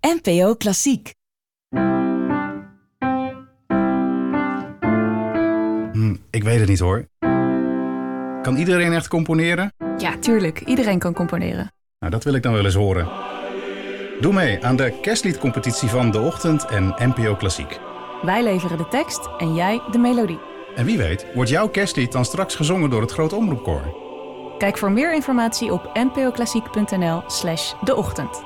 NPO Klassiek. Ik weet het niet hoor. Kan iedereen echt componeren? Ja, tuurlijk. Iedereen kan componeren. Nou, dat wil ik dan wel eens horen. Doe mee aan de kerstliedcompetitie van De Ochtend en NPO Klassiek. Wij leveren de tekst en jij de melodie. En wie weet, wordt jouw kerstlied dan straks gezongen door het Grote Omroepkoor? Kijk voor meer informatie op npoklassiek.nl/deochtend.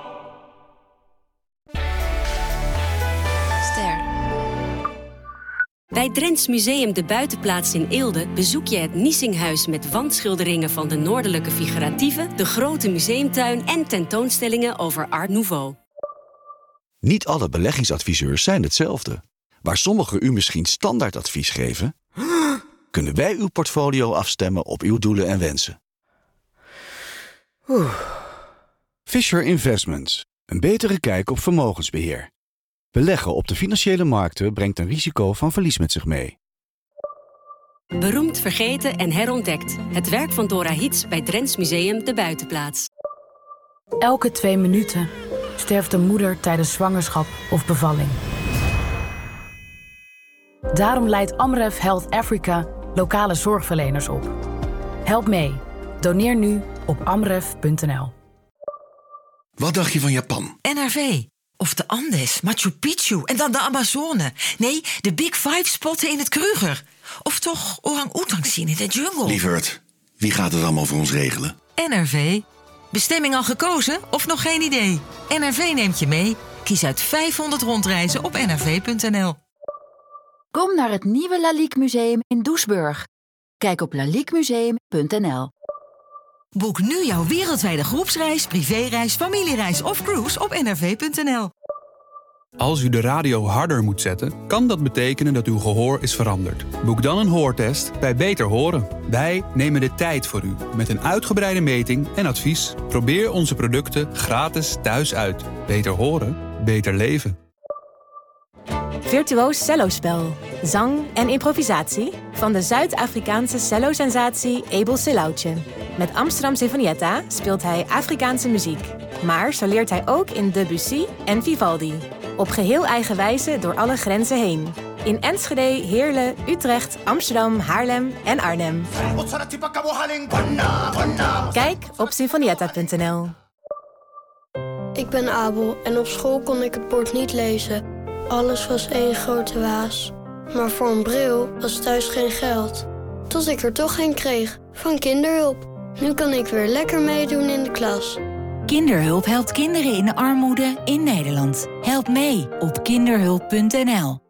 Bij Drents Museum De Buitenplaats in Eelde bezoek je het Niesinghuis met wandschilderingen van de noordelijke figuratieven, de grote museumtuin en tentoonstellingen over Art Nouveau. Niet alle beleggingsadviseurs zijn hetzelfde. Waar sommigen u misschien standaardadvies geven, kunnen wij uw portfolio afstemmen op uw doelen en wensen. Fisher Investments. Een betere kijk op vermogensbeheer. Beleggen op de financiële markten brengt een risico van verlies met zich mee. Beroemd, vergeten en herontdekt. Het werk van Dora Hiets bij Drents Museum De Buitenplaats. Elke 2 minuten sterft een moeder tijdens zwangerschap of bevalling. Daarom leidt Amref Health Africa lokale zorgverleners op. Help mee. Doneer nu op amref.nl. Wat dacht je van Japan? NRV. Of de Andes, Machu Picchu en dan de Amazone. Nee, de Big Five spotten in het Kruger. Of toch orang-oetangs zien in de jungle. Lieverd, wie gaat het allemaal voor ons regelen? NRV. Bestemming al gekozen of nog geen idee? NRV neemt je mee. Kies uit 500 rondreizen op nrv.nl. Kom naar het nieuwe Lalique Museum in Doesburg. Kijk op laliquemuseum.nl. Boek nu jouw wereldwijde groepsreis, privéreis, familiereis of cruise op nrv.nl. Als u de radio harder moet zetten, kan dat betekenen dat uw gehoor is veranderd. Boek dan een hoortest bij Beter Horen. Wij nemen de tijd voor u met een uitgebreide meting en advies. Probeer onze producten gratis thuis uit. Beter horen, beter leven. Virtuoos cellospel, zang en improvisatie van de Zuid-Afrikaanse cellosensatie Abel Selauche. Met Amsterdam Sinfonietta speelt hij Afrikaanse muziek. Maar zo leert hij ook in Debussy en Vivaldi. Op geheel eigen wijze door alle grenzen heen. In Enschede, Heerlen, Utrecht, Amsterdam, Haarlem en Arnhem. Kijk op sinfonietta.nl. Ik ben Abel en op school kon ik het bord niet lezen. Alles was één grote waas. Maar voor een bril was thuis geen geld. Tot ik er toch een kreeg, van Kinderhulp. Nu kan ik weer lekker meedoen in de klas. Kinderhulp helpt kinderen in armoede in Nederland. Help mee op kinderhulp.nl.